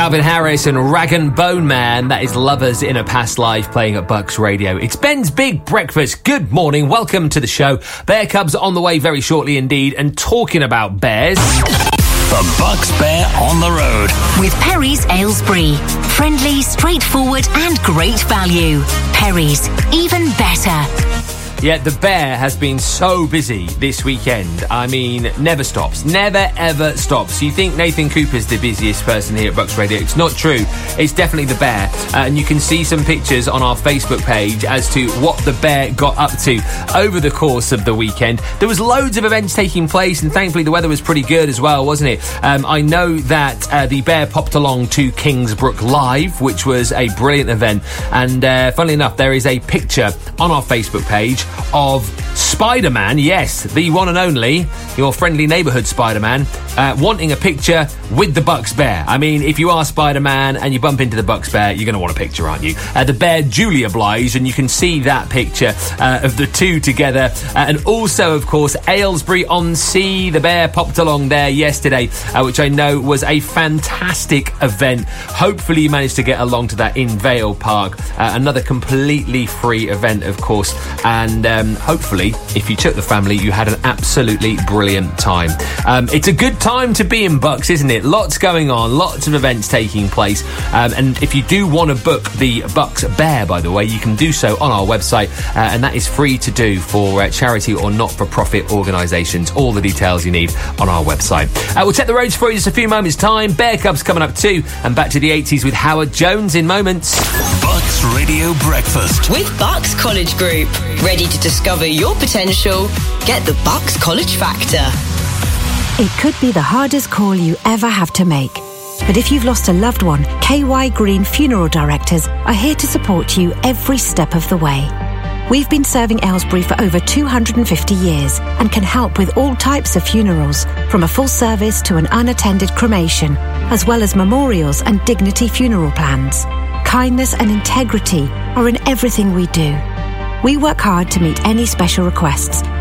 Calvin Harris and Rag and Bone Man. That is Lovers in a Past Life playing at Bucks Radio. It's Ben's Big Breakfast. Good morning. Welcome to the show. Bear Cubs on the way very shortly indeed. And talking about bears... The Bucks Bear on the road. With Perry's Aylesbury. Friendly, straightforward and great value. Perry's, even better. Yeah, the Bear has been so busy this weekend. I mean, never stops. Never, ever stops. You think Nathan Cooper's the busiest person here at Bucks Radio. It's not true. It's definitely the Bear. And you can see some pictures on our Facebook page as to what the Bear got up to over the course of the weekend. There was loads of events taking place, and thankfully the weather was pretty good as well, wasn't it? I know that the Bear popped along to Kingsbrook Live, which was a brilliant event. And funnily enough, there is a picture on our Facebook page of Spider-Man, yes, the one and only, your friendly neighbourhood Spider-Man, wanting a picture with the Bucks Bear. I mean, if you are Spider-Man and you bump into the Bucks Bear, you're going to want a picture, aren't you? The Bear duly obliged, and you can see that picture of the two together. And also, of course, Aylesbury on Sea. The Bear popped along there yesterday, which I know was a fantastic event. Hopefully you managed to get along to that in Vale Park. Another completely free event, of course, and hopefully, if you took the family, you had an absolutely brilliant time. It's a good time to be in Bucks, isn't it? Lots going on, lots of events taking place. And if you do want to book the Bucks Bear, by the way, you can do so on our website, and that is free to do for charity or not-for-profit organisations. All the details you need on our website. We'll check the roads for you in just a few moments' time. Bear Cubs coming up too, and back to the 80s with Howard Jones in moments. Bucks Radio Breakfast. With Bucks College Group. Ready to discover your potential? Get the Bucks College Factor. It could be the hardest call you ever have to make. But if you've lost a loved one, KY Green Funeral Directors are here to support you every step of the way. We've been serving Aylesbury for over 250 years and can help with all types of funerals, from a full service to an unattended cremation, as well as memorials and dignity funeral plans. Kindness and integrity are in everything we do. We work hard to meet any special requests